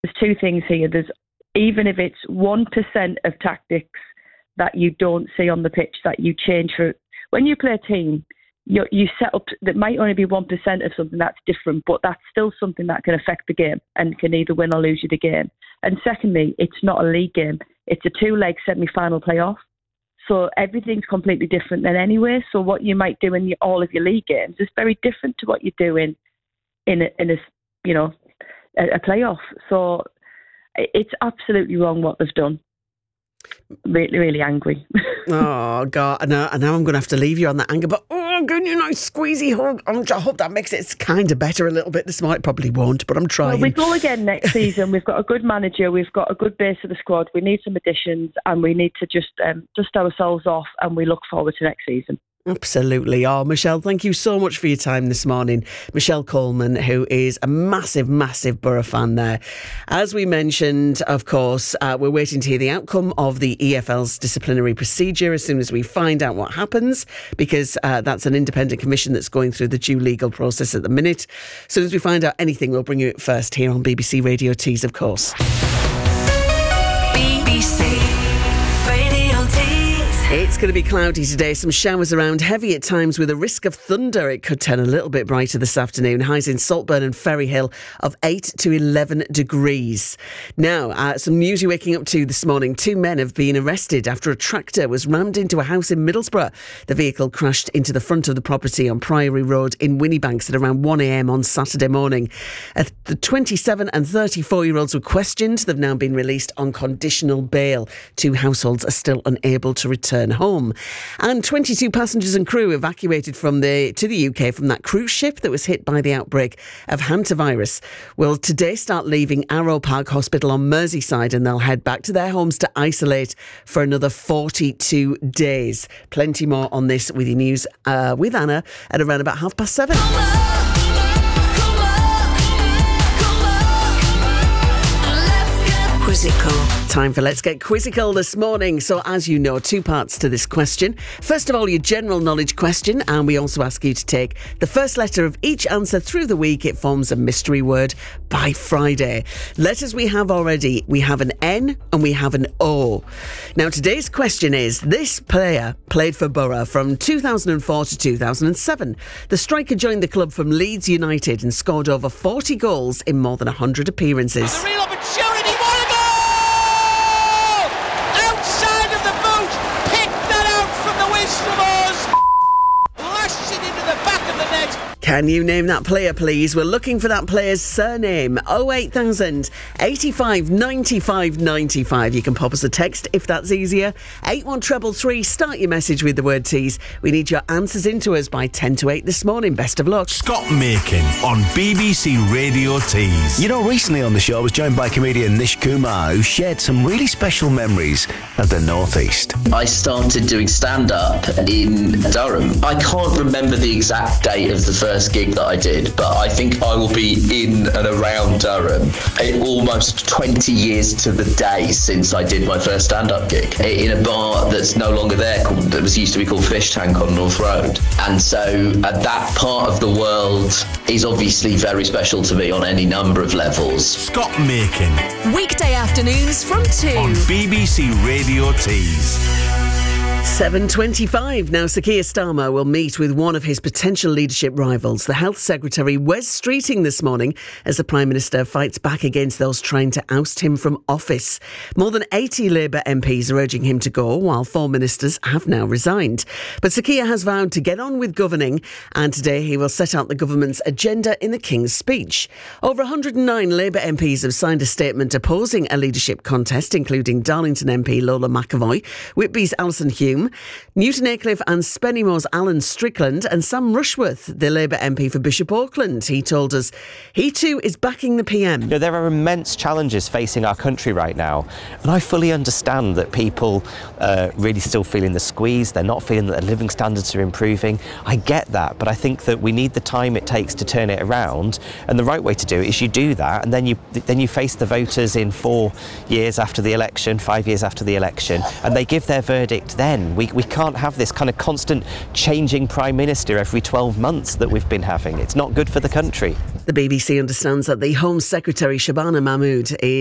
there's two things here. Even if it's 1% of tactics that you don't see on the pitch that you change for, when you play a team, you set up that might only be 1% of something that's different, but that's still something that can affect the game and can either win or lose you the game. And secondly, it's not a league game. It's a 2-leg semi-final playoff. So everything's completely different then anyway. So what you might do in all of your league games is very different to what you do in a playoff. So it's absolutely wrong what they've done. Really, really angry. Oh, God. Now I'm going to have to leave you on that anger, but I'm giving you a nice squeezy hug. I hope that makes it kind of better a little bit this morning. It probably won't, but I'm trying. Well, we go again next season. We've got a good manager. We've got a good base of the squad. We need some additions, and we need to just dust ourselves off, and we look forward to next season. Absolutely. Oh, Michelle, thank you so much for your time this morning. Michelle Coleman, who is a massive, massive Borough fan there. As we mentioned, of course, we're waiting to hear the outcome of the EFL's disciplinary procedure as soon as we find out what happens, because that's an independent commission that's going through the due legal process at the minute. As soon as we find out anything, we'll bring you it first here on BBC Radio Tees, of course. BBC Radio Tees. It's going to be cloudy today, some showers around, heavy at times with a risk of thunder. It could turn a little bit brighter this afternoon. Highs in Saltburn and Ferryhill of 8 to 11 degrees. Now, some news you're waking up to this morning. 2 men have been arrested after a tractor was rammed into a house in Middlesbrough. The vehicle crashed into the front of the property on Priory Road in Winniebanks at around 1 a.m. on Saturday morning. The 27 and 34-year-olds were questioned. They've now been released on conditional bail. 2 households are still unable to return home. And 22 passengers and crew evacuated to the UK from that cruise ship that was hit by the outbreak of hantavirus will today start leaving Arrow Park Hospital on Merseyside, and they'll head back to their homes to isolate for another 42 days. Plenty more on this with your news with Anna at around about 7:30. Quizzical. Time for Let's Get Quizzical this morning. So as you know, 2 parts to this question. First of all, your general knowledge question, and we also ask you to take the first letter of each answer through the week. It forms a mystery word by Friday. Letters we have already. We have an N and we have an O. Now today's question is, this player played for Borough from 2004 to 2007. The striker joined the club from Leeds United and scored over 40 goals in more than 100 appearances. The real opportunity, what a goal! Outside of the boot, picked that out from the Wistramors, lashed it into the back of the net. Can you name that player, please? We're looking for that player's surname. 08000 85 95 95. You can pop us a text if that's easier. 81333. Start your message with the word tease. We need your answers into us by 10 to 8 this morning. Best of luck. Scott Makin on BBC Radio Tees. You know, recently on the show I was joined by comedian Nish Kumar, who shared some really special memories of the North East. I started doing stand-up in Durham. I can't remember the exact date of the first gig that I did, but I think I will be in and around Durham. Almost 20 years to the day since I did my first stand-up gig in a bar that's no longer there, that was used to be called Fish Tank on North Road. And so that part of the world is obviously very special to me on any number of levels. Scott Makin Weekday afternoons from 2 on BBC Radio Tees. 7:25. Now, Sir Keir Starmer will meet with one of his potential leadership rivals, the Health Secretary Wes Streeting, this morning as the Prime Minister fights back against those trying to oust him from office. More than 80 Labour MPs are urging him to go, while 4 ministers have now resigned. But Sir Keir has vowed to get on with governing, and today he will set out the government's agenda in the King's speech. Over 109 Labour MPs have signed a statement opposing a leadership contest, including Darlington MP Lola McAvoy, Whitby's Alison Hume, Newton Aycliffe and Spennymoor's Alan Strickland, and Sam Rushworth, the Labour MP for Bishop Auckland. He told us he too is backing the PM. You know, there are immense challenges facing our country right now, and I fully understand that people really still feeling the squeeze. They're not feeling that their living standards are improving. I get that, but I think that we need the time it takes to turn it around, and the right way to do it is you do that, and then you face the voters in 4 years after the election, 5 years after the election, and they give their verdict then. We can't have this kind of constant changing Prime Minister every 12 months that we've been having. It's not good for the country. The BBC understands that the Home Secretary Shabana Mahmood is